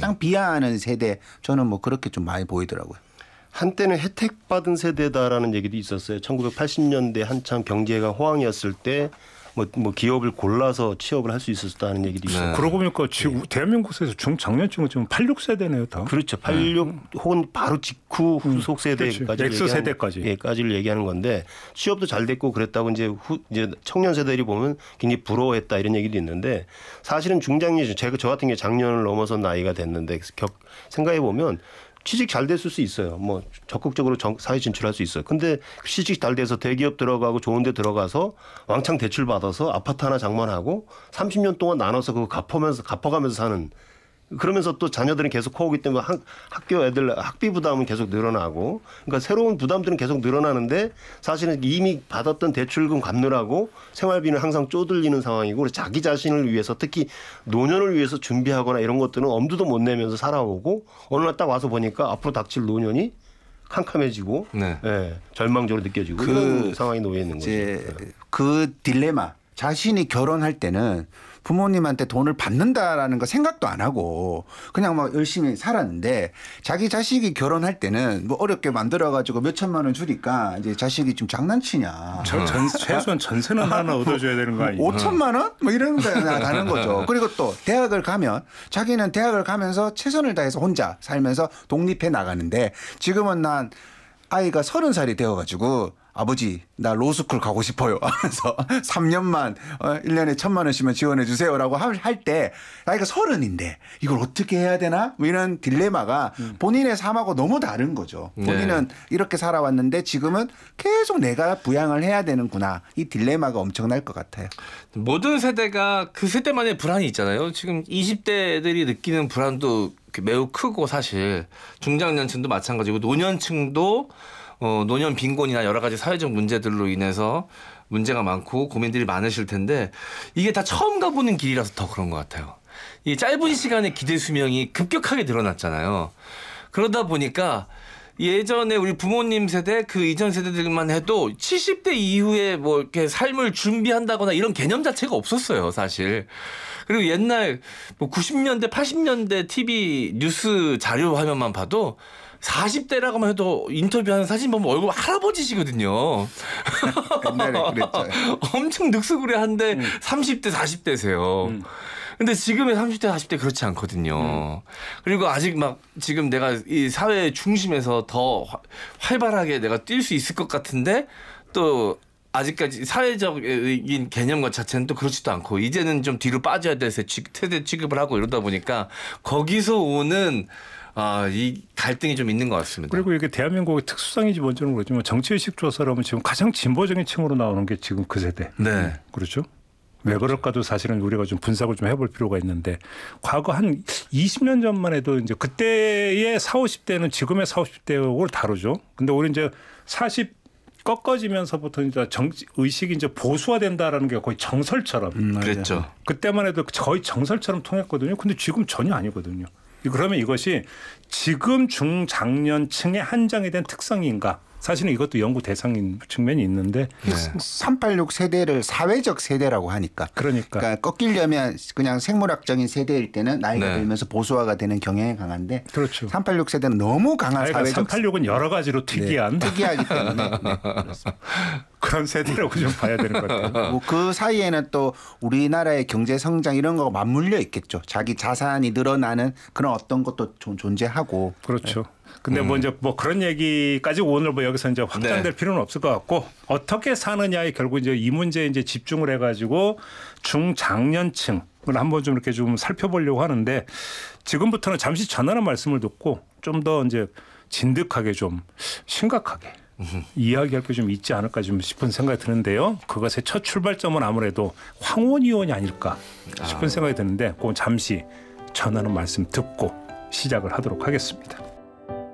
가장 비하하는 세대 저는 뭐 그렇게 좀 많이 보이더라고요. 한때는 혜택받은 세대다라는 얘기도 있었어요. 1980년대 한참 경제가 호황이었을 때 뭐 기업을 골라서 취업을 할 수 있었다는 얘기도 있어요. 그러고 보니까 지금 대한민국에서 중장년층은 지금 86세대네요. 다. 그렇죠. 86 혹은 바로 직후 후속 세대까지 X세대까지. 까지를 얘기하는 건데 취업도 잘 됐고 그랬다고 이제 청년 세대들이 보면 굉장히 부러워했다 이런 얘기도 있는데 사실은 중장년 저 같은 경우 작년을 넘어선 나이가 됐는데 생각해 보면 취직 잘 됐을 수 있어요. 뭐 적극적으로 사회 진출할 수 있어요. 근데 취직 잘 돼서 대기업 들어가고 좋은 데 들어가서 왕창 대출 받아서 아파트 하나 장만하고 30년 동안 나눠서 그거 갚아가면서 사는 그러면서 또 자녀들은 계속 커오기 때문에 학교 애들 학비 부담은 계속 늘어나고 그러니까 새로운 부담들은 계속 늘어나는데 사실은 이미 받았던 대출금 갚느라고 생활비는 항상 쪼들리는 상황이고 그래서 자기 자신을 위해서 특히 노년을 위해서 준비하거나 이런 것들은 엄두도 못 내면서 살아오고 어느 날 딱 와서 보니까 앞으로 닥칠 노년이 캄캄해지고 절망적으로 느껴지고 그런 상황이 놓여 있는 거죠. 그 딜레마 자신이 결혼할 때는 부모님한테 돈을 받는다라는 거 생각도 안 하고 그냥 막 열심히 살았는데 자기 자식이 결혼할 때는 뭐 어렵게 만들어가지고 몇 천만 원 주니까 이제 자식이 좀 장난치냐. 최소한 전세는 하나 얻어줘야 되는 거 아니에요? 5천만 원? 뭐 이런 거 가는 거죠. 그리고 또 대학을 가면 자기는 대학을 가면서 최선을 다해서 혼자 살면서 독립해 나가는데 지금은 난 아이가 30살이 되어가지고 아버지 나 로스쿨 가고 싶어요 하면서 3년만 1년에 1,000만 원씩만 지원해 주세요라고 할 때 나이가 30인데 이걸 어떻게 해야 되나 뭐 이런 딜레마가 본인의 삶하고 너무 다른 거죠. 본인은 이렇게 살아왔는데 지금은 계속 내가 부양을 해야 되는구나. 이 딜레마가 엄청날 것 같아요. 모든 세대가 그 세대만의 불안이 있잖아요. 지금 20대들이 느끼는 불안도 매우 크고 사실 중장년층도 마찬가지고 노년층도 노년 빈곤이나 여러 가지 사회적 문제들로 인해서 문제가 많고 고민들이 많으실 텐데 이게 다 처음 가보는 길이라서 더 그런 것 같아요. 이 짧은 시간에 기대 수명이 급격하게 늘어났잖아요. 그러다 보니까 예전에 우리 부모님 세대 그 이전 세대들만 해도 70대 이후에 뭐 이렇게 삶을 준비한다거나 이런 개념 자체가 없었어요, 사실. 그리고 옛날 뭐 90년대, 80년대 TV 뉴스 자료 화면만 봐도 40대라고만 해도 인터뷰하는 사진 보면 얼굴 할아버지시거든요. 옛날에 그랬죠. 엄청 늑수구레한데 30대, 40대세요. 근데 지금의 30대, 40대 그렇지 않거든요. 그리고 아직 막 지금 내가 이 사회 중심에서 더 활발하게 내가 뛸 수 있을 것 같은데 또 아직까지 사회적인 개념과 자체는 또 그렇지도 않고 이제는 좀 뒤로 빠져야 될 세대 취급을 하고 이러다 보니까 거기서 오는 이 갈등이 좀 있는 것 같습니다. 그리고 이게 대한민국의 특수성인지 뭔지는 모르지만 정치의식 조사를 하면 지금 가장 진보적인 층으로 나오는 게 지금 그 세대. 네. 그렇죠? 왜 그럴까도 사실은 우리가 좀 분석을 좀 해볼 필요가 있는데 과거 한 20년 전만 해도 이제 그때의 40, 50대는 지금의 40, 50대하고 다르죠. 근데 우리 이제 40 꺾어지면서부터 이제 정치 의식이 이제 보수화된다라는 게 거의 정설처럼 그랬죠. 그때만 해도 거의 정설처럼 통했거든요. 근데 지금 전혀 아니거든요. 그러면 이것이 지금 중장년층에 한정이 된 특성인가? 사실은 이것도 연구 대상인 측면이 있는데 386 세대를 사회적 세대라고 하니까. 그러니까 꺾이려면 그냥 생물학적인 세대일 때는 나이가 들면서 보수화가 되는 경향이 강한데 그렇죠. 386 세대는 너무 강한 사회적 386은 여러 가지로 특이한 특이하기 때문에 그렇습니다. 그런 세대라고 좀 봐야 되는 것 같아요. 뭐 그 사이에는 또 우리나라의 경제 성장 이런 거가 맞물려 있겠죠. 자기 자산이 늘어나는 그런 어떤 것도 존재하고. 그렇죠. 근데 뭐 이제 뭐 그런 얘기까지 오늘 뭐 여기서 이제 확장될 필요는 없을 것 같고 어떻게 사느냐에 결국 이제 이 문제에 이제 집중을 해가지고 중장년층을 한번 좀 이렇게 좀 살펴보려고 하는데 지금부터는 잠시 전하는 말씀을 듣고 좀 더 이제 진득하게 좀 심각하게 이야기할 게 좀 있지 않을까 좀 싶은 생각이 드는데요. 그것의 첫 출발점은 아무래도 황혼 이혼이 아닐까 싶은 생각이 드는데 그건 잠시 전하는 말씀 듣고 시작을 하도록 하겠습니다.